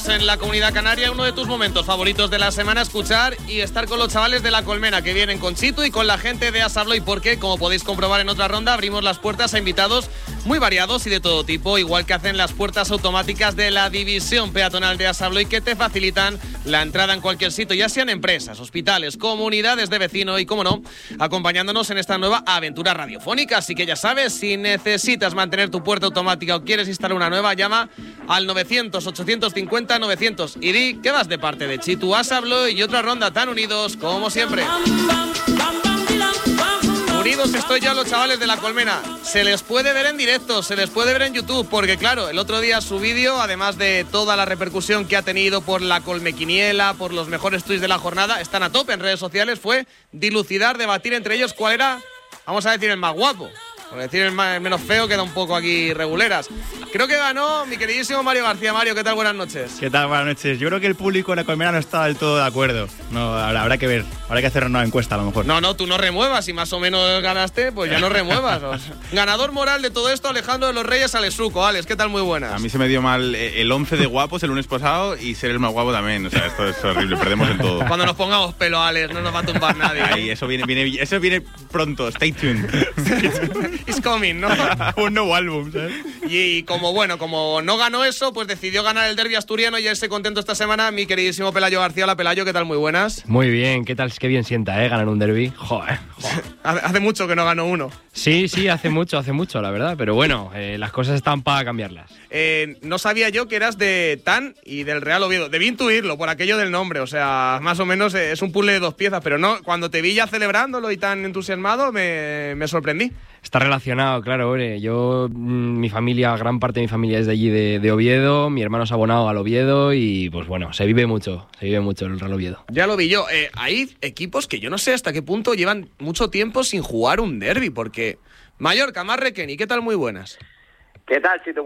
estamos en la Comunidad Canaria, uno de tus momentos favoritos de la semana, escuchar y estar con los chavales de La Colmena, que vienen con Chitu y con la gente de Asa Abloy, porque, como podéis comprobar en otra ronda, abrimos las puertas a invitados muy variados y de todo tipo, igual que hacen las puertas automáticas de la división peatonal de Asa Abloy, que te facilitan la entrada en cualquier sitio, ya sean empresas, hospitales, comunidades de vecinos y, como no, acompañándonos en esta nueva aventura radiofónica. Así que ya sabes, si necesitas mantener tu puerta automática o quieres instalar una nueva, llama al 900-850-900 y di que vas de parte de Chitu, Asa Abloy y otra ronda, tan unidos como siempre. Unidos estoy ya los chavales de La Colmena. Se les puede ver en directo, se les puede ver en YouTube, porque claro, el otro día su vídeo, además de toda la repercusión que ha tenido por la Colmequiniela, por los mejores tweets de la jornada, están a tope en redes sociales, fue dilucidar, debatir entre ellos cuál era, vamos a decir, el más guapo. Por decir el menos feo, queda un poco aquí reguleras. Creo que ganó mi queridísimo Mario García. Mario, ¿qué tal? Buenas noches. ¿Qué tal? Buenas noches. Yo creo que el público de La Colmena no está del todo de acuerdo. No, habrá que ver. Habrá que hacer una encuesta a lo mejor. No, tú no remuevas. Si más o menos ganaste, pues ya no remuevas. Ganador moral de todo esto, Alejandro de los Reyes Alesuco. Alex, ¿qué tal? Muy buenas. A mí se me dio mal el 11 de guapos el lunes pasado y ser el más guapo también. O sea, esto es horrible. Perdemos en todo. Cuando nos pongamos pelo, Alex, no nos va a tumbar nadie. Ahí, eso viene pronto. Stay tuned. It's coming, ¿no? Un nuevo álbum, ¿sabes? Y como no ganó eso, pues decidió ganar el derbi asturiano y él contento esta semana, mi queridísimo Pelayo García. Hola, Pelayo, ¿qué tal? Muy buenas. Muy bien, ¿qué tal? Qué bien sienta, ganar un derbi. Joder. Hace mucho que no ganó uno. Sí, hace mucho, la verdad. Pero bueno, las cosas están para cambiarlas. No sabía yo que eras de TAN y del Real Oviedo. Debí intuirlo por aquello del nombre. O sea, más o menos es un puzzle de dos piezas. Pero no, cuando te vi ya celebrándolo y tan entusiasmado, me sorprendí. Está relacionado, claro, hombre. Yo, mi familia, gran parte de mi familia es de allí, de Oviedo. Mi hermano se ha abonado al Oviedo y, pues bueno, se vive mucho el Real Oviedo. Ya lo vi yo. Hay equipos que yo no sé hasta qué punto llevan mucho tiempo sin jugar un derbi, porque Mallorca, Marrequén, ¿y qué tal? Muy buenas. ¿Qué tal, Chito?